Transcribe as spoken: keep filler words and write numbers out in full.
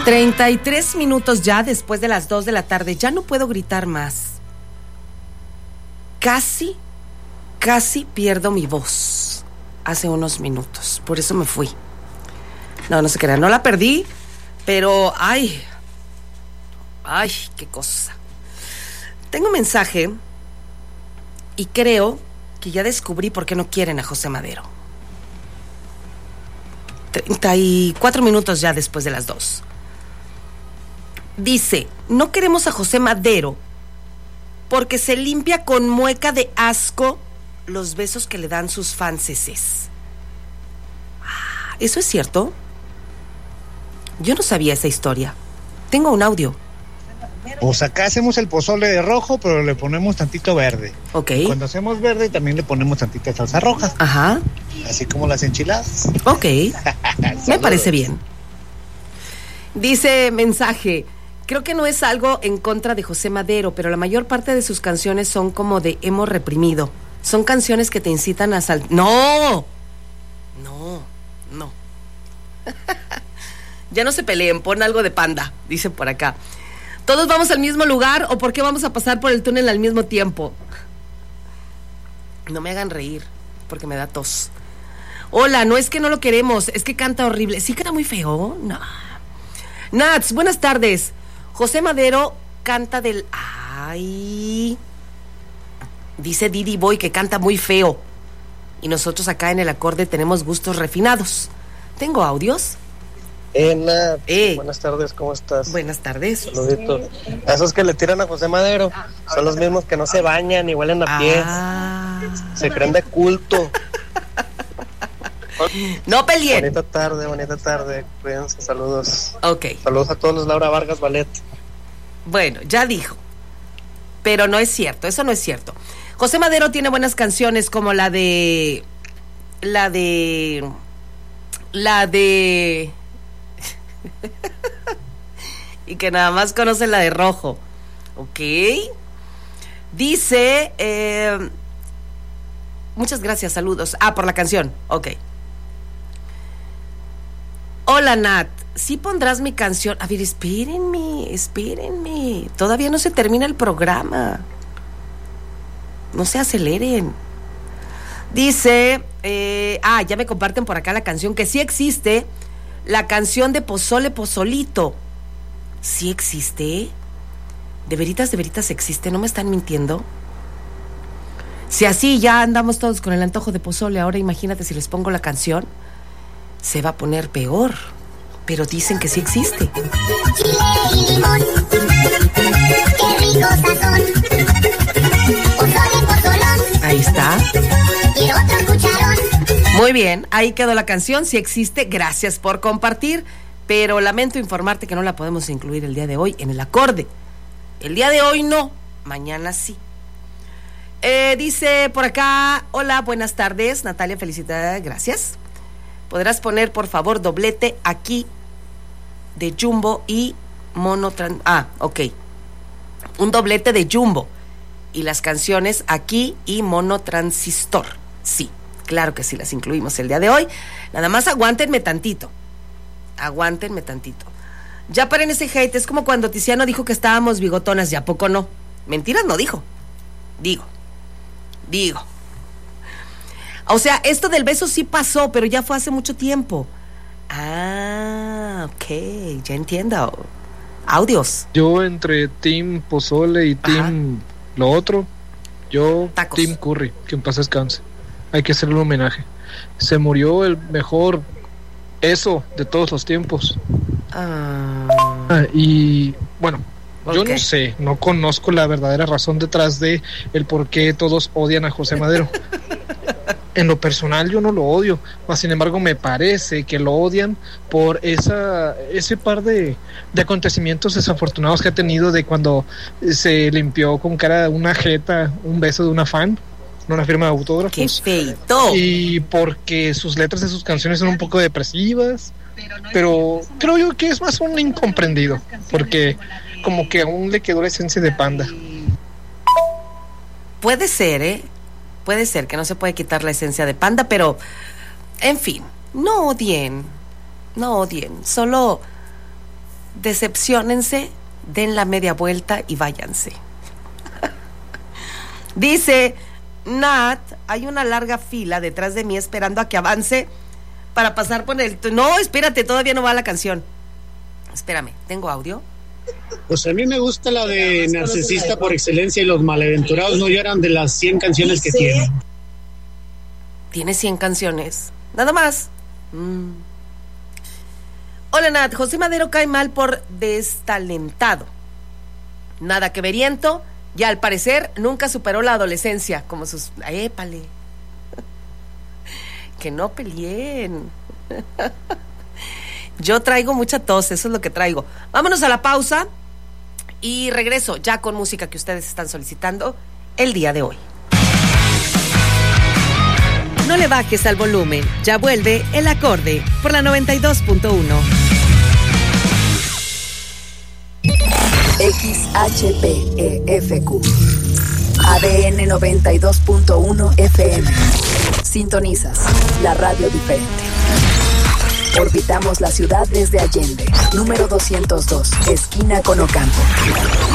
treinta y tres minutos ya después de las dos de la tarde. Ya no puedo gritar más. Casi, casi pierdo mi voz hace unos minutos. Por eso me fui. No, no se crean, no la perdí, pero ay, ay, qué cosa. Tengo un mensaje y creo que ya descubrí por qué no quieren a José Madero. treinta y cuatro minutos ya después de las dos. Dice, no queremos a José Madero porque se limpia con mueca de asco los besos que le dan sus fanses. Ah, ¿eso es cierto? Yo no sabía esa historia. Tengo un audio. Pues acá hacemos el pozole de rojo, pero le ponemos tantito verde. Ok. Cuando hacemos verde también le ponemos tantita salsa roja. Ajá. Así como las enchiladas. Ok. Me parece bien. Dice mensaje, creo que no es algo en contra de José Madero, pero la mayor parte de sus canciones son como de emo reprimido. Son canciones que te incitan a saltar. ¡No! No, no. Ya no se peleen, pon algo de Panda, dice por acá. ¿Todos vamos al mismo lugar o por qué vamos a pasar por el túnel al mismo tiempo? No me hagan reír, porque me da tos. Hola, no es que no lo queremos, es que canta horrible. ¿Sí canta muy feo? No. Nats, buenas tardes. José Madero canta del... Ay... Dice Didi Boy que canta muy feo. Y nosotros acá en el acorde tenemos gustos refinados. ¿Tengo audios? Eh, Nat, eh. buenas tardes, ¿cómo estás? Buenas tardes. Saluditos. Esos que le tiran a José Madero son los mismos que no se bañan y huelen a pies. Ah. Se creen de culto. No peleen. Bonita tarde, bonita tarde. Cuídense, saludos. Ok. Saludos a todos los Laura Vargas Ballet. Bueno, ya dijo. Pero no es cierto, eso no es cierto. José Madero tiene buenas canciones como la de... La de... La de... y que nada más conoce la de rojo. Ok. Dice... Eh, muchas gracias, saludos. Ah, por la canción. Ok. Hola, Nat. ¿Sí pondrás mi canción? A ver, espérenme, espérenme. Todavía no se termina el programa. No se aceleren. Dice... Eh, ah, ya me comparten por acá la canción que sí existe. La canción de Pozole Pozolito. ¿Sí existe? ¿De veritas, de veritas existe? ¿No me están mintiendo? Si así ya andamos todos con el antojo de pozole, ahora imagínate si les pongo la canción. Se va a poner peor. Pero dicen que sí existe. Chile y limón, qué rico sazón. Pozole, pozolón. Ahí está. Y otro cucharón. Muy bien, ahí quedó la canción, sí existe, gracias por compartir, pero lamento informarte que no la podemos incluir el día de hoy en el acorde. El día de hoy no, mañana sí. Eh, dice por acá, hola, buenas tardes, Natalia, felicidades, gracias. ¿Podrás poner, por favor, doblete aquí de Jumbo y Mono... Tran- ah, ok. Un doblete de Jumbo y las canciones aquí y Mono Transistor, sí. Claro que sí, las incluimos el día de hoy. Nada más aguántenme tantito. Aguántenme tantito. Ya paren ese hate. Es como cuando Tiziano dijo que estábamos bigotonas. ¿Y a poco no? Mentiras no dijo. Digo. Digo. O sea, esto del beso sí pasó, pero ya fue hace mucho tiempo. Ah, ok. Ya entiendo. Audios. Yo entre Team Pozole y Team lo otro, yo Tacos. Team Curry. Que en paz descanse. Hay que hacerle un homenaje. Se murió el mejor eso de todos los tiempos. Ah. Ah, y bueno, yo Ok. no sé, no conozco la verdadera razón detrás de el por qué todos odian a José Madero. En lo personal yo no lo odio, mas sin embargo me parece que lo odian por esa ese par de, de acontecimientos desafortunados que ha tenido, de cuando se limpió con cara una jeta un beso de una fan en una firma de autógrafos. ¡Qué feito! Y porque sus letras de sus canciones son un poco depresivas, pero creo yo que es más un incomprendido, porque como que aún le quedó la esencia de Panda. Puede ser, ¿eh? Puede ser que no se puede quitar la esencia de Panda, pero, en fin, no odien, no odien, solo decepciónense, den la media vuelta y váyanse. Dice Nat, hay una larga fila detrás de mí esperando a que avance para pasar por el... No, espérate, todavía no va la canción. Espérame, ¿tengo audio? Pues a mí me gusta la de Narcisista por excelencia y Los Malaventurados no lloran, de las cien canciones que tiene. Tiene cien canciones, nada más. Mm. Hola Nat, José Madero cae mal por destalentado. Nada que veriento, y al parecer nunca superó la adolescencia, como sus... ¡Épale! Que no peleen. Yo traigo mucha tos, eso es lo que traigo. Vámonos a la pausa y regreso ya con música que ustedes están solicitando el día de hoy. No le bajes al volumen, ya vuelve El Acorde por la noventa y dos punto uno. X H P E F Q A D N noventa y dos punto uno F M. Sintonizas la radio diferente. Orbitamos la ciudad desde Allende, número doscientos dos, esquina con Ocampo.